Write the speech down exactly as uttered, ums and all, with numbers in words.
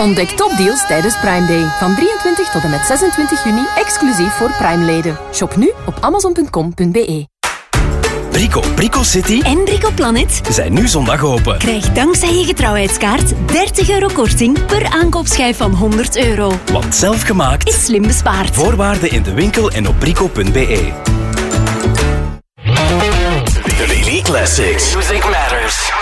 Ontdek topdeals tijdens Prime Day. Van drieëntwintig tot en met zesentwintig juni, exclusief voor Prime-leden. Shop nu op amazon punt com punt b e. Brico, Brico City en Brico Planet zijn nu zondag open. Krijg dankzij je getrouwheidskaart dertig euro korting per aankoopschijf van honderd euro. Want zelfgemaakt is slim bespaard. Voorwaarden in de winkel en op brico punt b e. Daily Classics. Music matters.